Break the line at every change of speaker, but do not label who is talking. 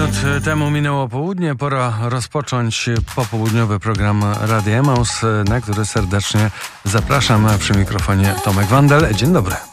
minut temu minęło południe. Pora rozpocząć popołudniowy program Radia Emaus, na który serdecznie zapraszam. Przy mikrofonie Tomek Wandel. Dzień dobry.